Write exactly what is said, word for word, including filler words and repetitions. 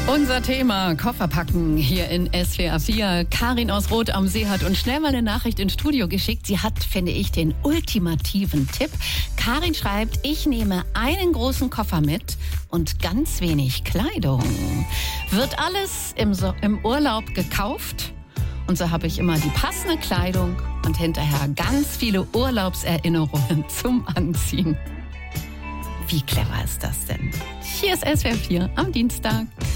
Unser Thema Koffer packen hier in S W R vier. Karin aus Rot am See hat uns schnell mal eine Nachricht ins Studio geschickt. Sie hat, finde ich, den ultimativen Tipp. Karin schreibt, ich nehme einen großen Koffer mit und ganz wenig Kleidung. Wird alles im, so- im Urlaub gekauft? Und so habe ich immer die passende Kleidung und hinterher ganz viele Urlaubserinnerungen zum Anziehen. Wie clever ist das denn? Hier ist S W R vier am Dienstag.